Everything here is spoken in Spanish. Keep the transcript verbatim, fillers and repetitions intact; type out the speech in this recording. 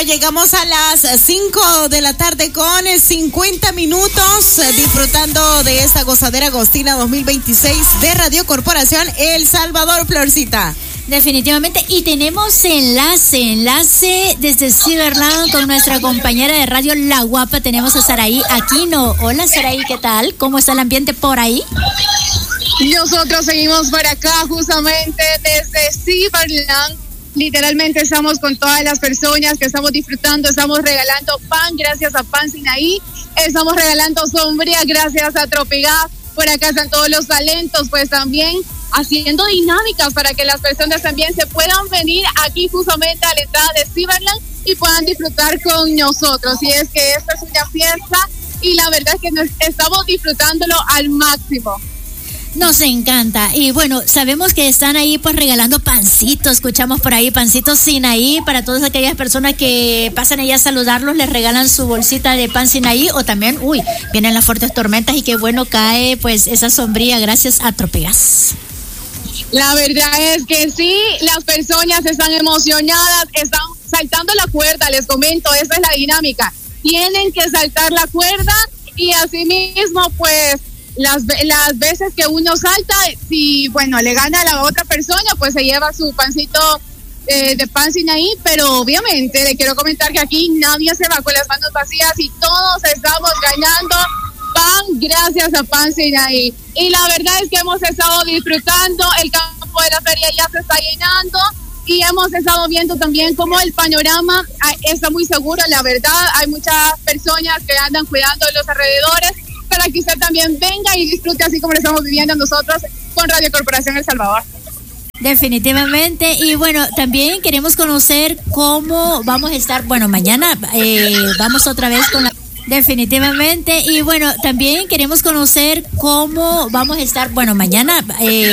bueno, llegamos a las cinco de la tarde con cincuenta minutos, eh, disfrutando de esta gozadera agostina dos mil veintiséis de Radio Corporación El Salvador, Florcita. Definitivamente, y tenemos enlace, enlace desde Ciberland con nuestra compañera de radio La Guapa. Tenemos a Saraí Aquino. Hola Saraí, ¿qué tal? ¿Cómo está el ambiente por ahí? Nosotros seguimos por acá justamente desde Ciberland. Literalmente estamos con todas las personas que estamos disfrutando, estamos regalando pan gracias a Pan Sinaí, estamos regalando sombría gracias a Tropigas. Por acá están todos los talentos, pues también haciendo dinámicas para que las personas también se puedan venir aquí justamente a la entrada de Ciberland y puedan disfrutar con nosotros. Y es que esta es una fiesta y la verdad es que nos estamos disfrutándolo al máximo. Nos encanta. Y bueno, sabemos que están ahí pues regalando pancitos. Escuchamos por ahí pancitos Sinaí para todas aquellas personas que pasan allá a saludarlos, les regalan su bolsita de pan Sinaí. O también, uy, vienen las fuertes tormentas y qué bueno cae pues esa sombría gracias a Tropegas. La verdad es que sí, las personas están emocionadas, están saltando la cuerda, les comento, esa es la dinámica. Tienen que saltar la cuerda y así mismo pues Las, las veces que uno salta, si bueno le gana a la otra persona, pues se lleva su pancito eh, de pan Sinaí, pero obviamente le quiero comentar que aquí nadie se va con las manos vacías y todos estamos ganando pan gracias a Pan Sinaí. Y la verdad es que hemos estado disfrutando, el campo de la feria ya se está llenando y hemos estado viendo también cómo el panorama está muy seguro, la verdad, hay muchas personas que andan cuidando los alrededores, para que usted también venga y disfrute así como lo estamos viviendo nosotros con Radio Corporación El Salvador. Definitivamente, y bueno, también queremos conocer cómo vamos a estar, bueno, mañana eh, vamos otra vez con la... Definitivamente, y bueno, también queremos conocer cómo vamos a estar, bueno, mañana... Eh,